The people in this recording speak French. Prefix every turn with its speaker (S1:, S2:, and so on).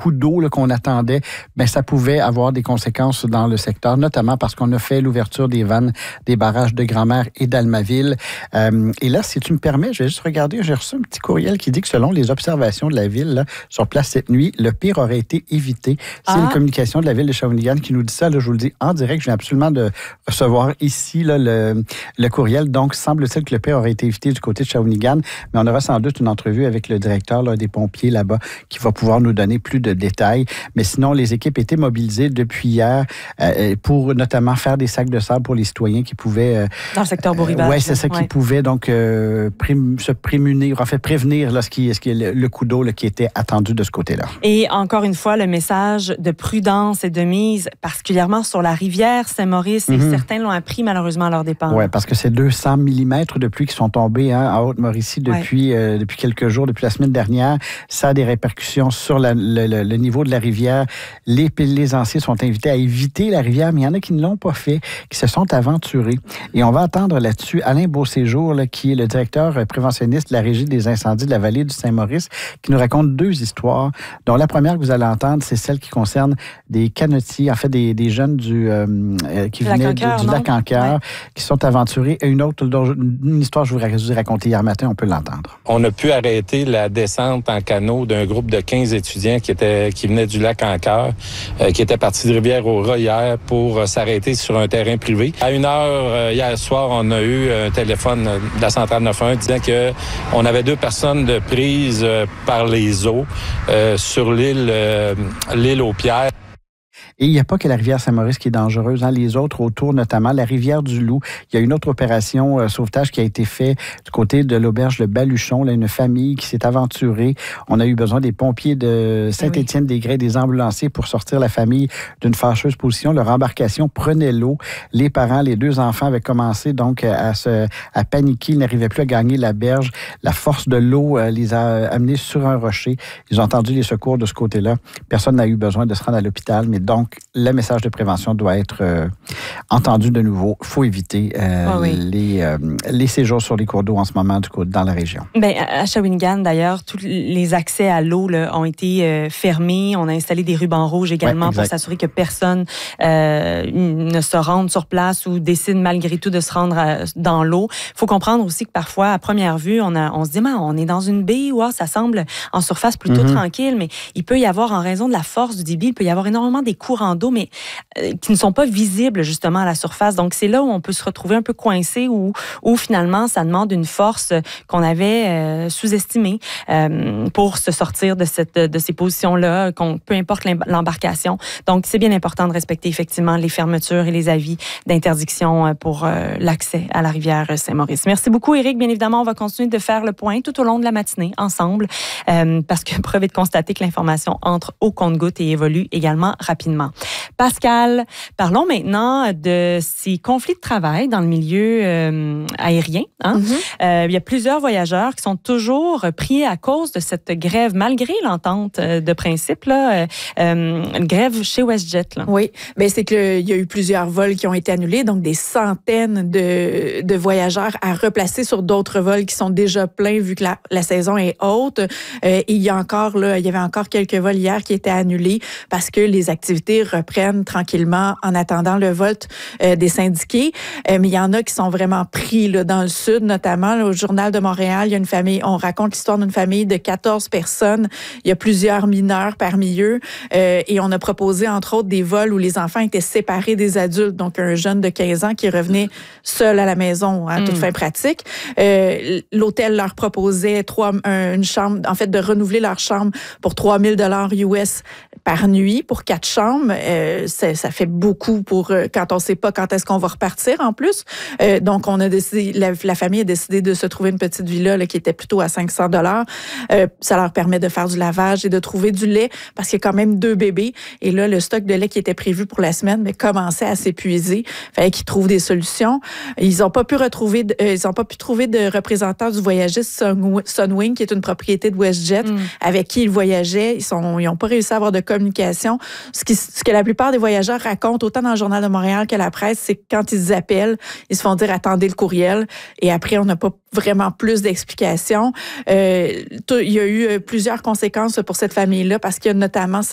S1: coup d'eau là, qu'on attendait, ben ça pouvait avoir des conséquences dans le secteur, notamment parce qu'on a fait l'ouverture des vannes des barrages de Grand-Mère et d'Almaville. Et là, si tu me permets, je vais juste regarder, j'ai reçu un petit courriel qui dit que selon les observations de la ville là, sur place cette nuit, le pire aurait été évité. C'est une communication de la ville de Shawinigan qui nous dit ça. Là, je vous le dis en direct, je viens absolument de recevoir ici là, le courriel. Donc, semble-t-il que le pire aurait été évité du côté de Shawinigan, mais on aura sans doute une entrevue avec le directeur là, des pompiers là-bas qui va pouvoir nous donner plus de détails. Mais sinon, les équipes étaient mobilisées depuis hier pour notamment faire des sacs de sable pour les citoyens qui pouvaient...
S2: dans le secteur Beau-Rivage.
S1: Oui, c'est ça, qui pouvaient donc se prémunir, en fait prévenir là, ce qui est le coup d'eau là, qui était attendu de ce côté-là.
S2: Et encore une fois, le message de prudence et de mise, particulièrement sur la rivière Saint-Maurice, et certains l'ont appris malheureusement à leurs dépens.
S1: Oui, parce que c'est 200 mm de pluie qui sont tombés à Haute-Mauricie depuis quelques jours, depuis la semaine dernière. Ça a des répercussions sur le niveau de la rivière. Les plaisanciers sont invités à éviter la rivière, mais il y en a qui ne l'ont pas fait, qui se sont aventurés. Et on va attendre là-dessus Alain Beauséjour, là, qui est le directeur préventionniste de la Régie des incendies de la vallée du Saint-Maurice, qui nous raconte deux histoires, dont la première que vous allez entendre, c'est celle qui concerne des canotiers, en fait des jeunes qui venaient du lac Anqueur, qui sont aventurés. Et une autre, une histoire que je vous ai racontée hier matin, on peut l'entendre.
S3: On a pu arrêter la descente en canot d'un groupe de 15 étudiants qui venaient du lac Anqueur, qui étaient partis de Rivière-au-Rat hier pour s'arrêter sur un terrain privé. À 1h hier soir, on a eu un téléphone de la centrale 91 disant qu'on avait 2 personnes de prise par les eaux sur l'île aux Pierres.
S1: Et il n'y a pas que la rivière Saint-Maurice qui est dangereuse. Hein. Les autres autour, notamment la rivière du Loup. Il y a une autre opération sauvetage qui a été faite du côté de l'auberge de Baluchon. Là, une famille qui s'est aventurée. On a eu besoin des pompiers de Saint-Étienne-des-Grès, des ambulanciers pour sortir la famille d'une fâcheuse position. Leur embarcation prenait l'eau. Les parents, les 2 enfants avaient commencé donc à paniquer. Ils n'arrivaient plus à gagner la berge. La force de l'eau les a amenés sur un rocher. Ils ont entendu les secours de ce côté-là. Personne n'a eu besoin de se rendre à l'hôpital, mais donc, le message de prévention doit être entendu de nouveau. Il faut éviter les séjours sur les cours d'eau en ce moment dans la région.
S2: Bien, à Shawinigan, d'ailleurs, tous les accès à l'eau là, ont été fermés. On a installé des rubans rouges également pour s'assurer que personne ne se rende sur place ou décide malgré tout de se rendre dans l'eau. Il faut comprendre aussi que parfois, à première vue, on se dit, on est dans une baie où ça semble en surface plutôt tranquille, mais il peut y avoir, en raison de la force du débit, il peut y avoir énormément des courants d'eau, mais qui ne sont pas visibles justement à la surface. Donc, c'est là où on peut se retrouver un peu coincé, où finalement, ça demande une force qu'on avait sous-estimée pour se sortir de ces positions-là, peu importe l'embarcation. Donc, c'est bien important de respecter effectivement les fermetures et les avis d'interdiction pour l'accès à la rivière Saint-Maurice. Merci beaucoup, Éric. Bien évidemment, on va continuer de faire le point tout au long de la matinée ensemble, parce que preuve est de constater que l'information entre au compte-gouttes et évolue également rapidement. Pascal, parlons maintenant de ces conflits de travail dans le milieu aérien. Hein? Il y a plusieurs voyageurs qui sont toujours pris à cause de cette grève, malgré l'entente de principe, là, une grève chez WestJet. Là.
S4: Oui, bien, c'est qu'il y a eu plusieurs vols qui ont été annulés, donc des centaines de voyageurs à replacer sur d'autres vols qui sont déjà pleins vu que la saison est haute. Et il y avait encore quelques vols hier qui étaient annulés parce que les activités reprennent tranquillement en attendant le vote des syndiqués. Mais il y en a qui sont vraiment pris là, dans le sud, notamment là, au Journal de Montréal. Il y a une famille, on raconte l'histoire d'une famille de 14 personnes. Il y a plusieurs mineurs parmi eux. Et on a proposé, entre autres, des vols où les enfants étaient séparés des adultes. Donc, un jeune de 15 ans qui revenait seul à la maison à toute fin pratique. L'hôtel leur proposait une chambre, en fait, de renouveler leur chambre pour $3,000 US par nuit pour 4 chambres. Ça fait beaucoup pour quand on ne sait pas quand est-ce qu'on va repartir en plus. Donc, on a décidé, la famille a décidé de se trouver une petite villa là, qui était plutôt à $500. Ça leur permet de faire du lavage et de trouver du lait parce qu'il y a quand même 2 bébés. Et là, le stock de lait qui était prévu pour la semaine commençait à s'épuiser. Il fallait qu'ils trouvent des solutions. Ils n'ont pas pu trouver de représentants du voyagiste Sunwing, qui est une propriété de WestJet, avec qui ils voyageaient. Ils n'ont pas réussi à avoir de communication. Ce que la plupart des voyageurs racontent, autant dans le Journal de Montréal que la presse, c'est que quand ils appellent, ils se font dire « attendez le courriel ». Et après, on n'a pas vraiment plus d'explications. Il y a eu plusieurs conséquences pour cette famille-là parce qu'il y a notamment